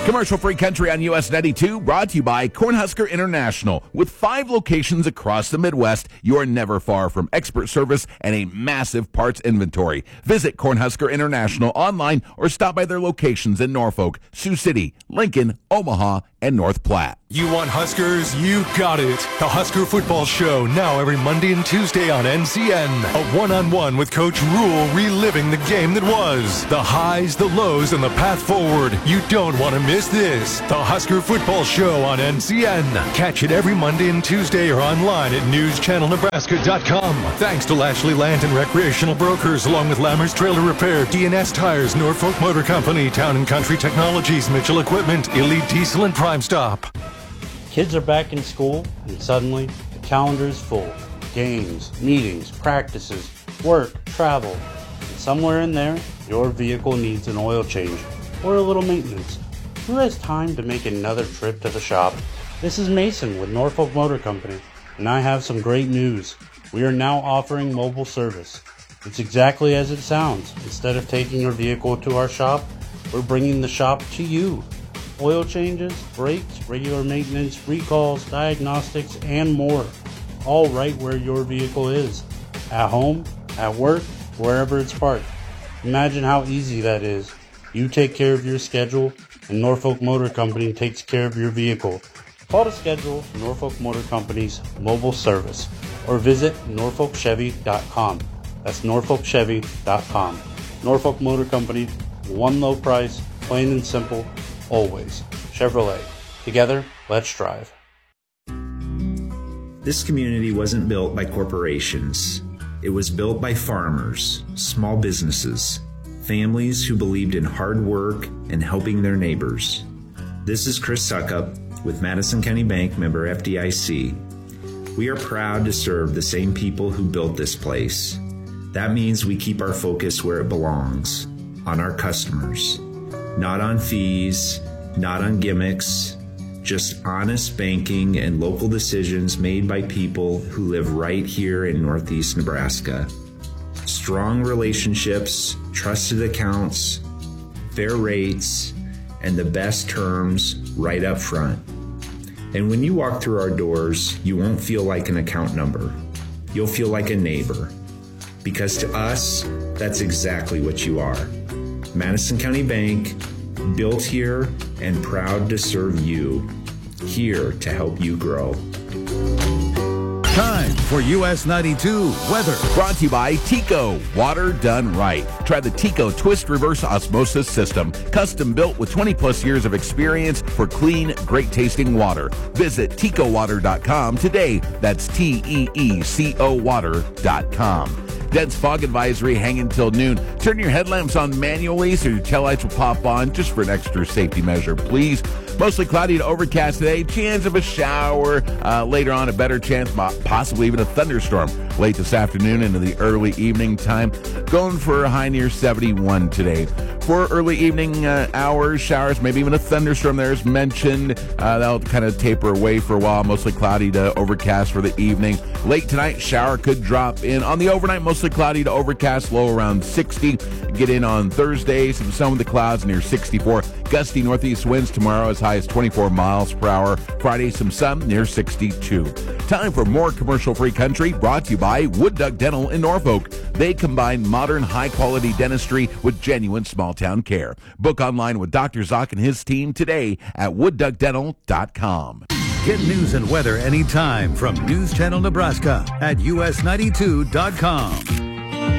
Commercial-free country on US 92, brought to you by Cornhusker International. With 5 locations across the Midwest, you are never far from expert service and a massive parts inventory. Visit Cornhusker International online or stop by their locations in Norfolk, Sioux City, Lincoln, Omaha, and North Platte. You want Huskers? You got it. The Husker Football Show, now every Monday and Tuesday on NCN. A one-on-one with Coach Rule, reliving the game that was. The highs, the lows, and the path forward. You don't want to miss this. The Husker Football Show on NCN. Catch it every Monday and Tuesday or online at newschannelnebraska.com. Thanks to Lashley Land and Recreational Brokers, along with Lammers Trailer Repair, DNS Tires, Norfolk Motor Company, Town and Country Technologies, Mitchell Equipment, Elite Diesel, and Prime Stop. Kids are back in school, and suddenly the calendar is full. Games, meetings, practices, work, travel, and somewhere in there, your vehicle needs an oil change or a little maintenance. Who has time to make another trip to the shop? This is Mason with Norfolk Motor Company, and I have some great news. We are now offering mobile service. It's exactly as it sounds. Instead of taking your vehicle to our shop, we're bringing the shop to you. Oil changes, brakes, regular maintenance, recalls, diagnostics, and more. All right where your vehicle is. At home, at work, wherever it's parked. Imagine how easy that is. You take care of your schedule, and Norfolk Motor Company takes care of your vehicle. Call to schedule Norfolk Motor Company's mobile service or visit norfolkchevy.com. That's norfolkchevy.com. Norfolk Motor Company, one low price, plain and simple, always. Chevrolet. Together, let's drive. This community wasn't built by corporations. It was built by farmers, small businesses, families who believed in hard work and helping their neighbors. This is Chris Suckup with Madison County Bank, member FDIC. We are proud to serve the same people who built this place. That means we keep our focus where it belongs, on our customers. Not on fees, not on gimmicks, just honest banking and local decisions made by people who live right here in Northeast Nebraska. Strong relationships, trusted accounts, fair rates, and the best terms right up front. And when you walk through our doors, you won't feel like an account number. You'll feel like a neighbor. Because to us, that's exactly what you are. Madison County Bank, built here and proud to serve you, here to help you grow. Time for US 92 weather. Brought to you by Tico, water done right. Try the Tico Twist Reverse Osmosis System, custom built with 20 plus years of experience for clean, great tasting water. Visit TicoWater.com today. That's TEECO water.com. Dense fog advisory hanging until noon. Turn your headlamps on manually so your taillights will pop on just for an extra safety measure, please. Mostly cloudy to overcast today. Chance of a shower. Later on, a better chance, possibly even a thunderstorm late this afternoon into the early evening time. Going for a high near 71 today. For early evening hours, showers, maybe even a thunderstorm there is mentioned. That'll kind of taper away for a while. Mostly cloudy to overcast for the evening. Late tonight, shower could drop in. On the overnight, mostly cloudy to overcast, low around 60. Get in on Thursday, some sun with the clouds near 64. Gusty northeast winds tomorrow as high as 24 miles per hour. Friday, some sun near 62. Time for more commercial-free country, brought to you by Wood Duck Dental in Norfolk. They combine modern, high-quality dentistry with genuine small-town care. Book online with Dr. Zock and his team today at woodduckdental.com. Get news and weather anytime from News Channel Nebraska at us92.com.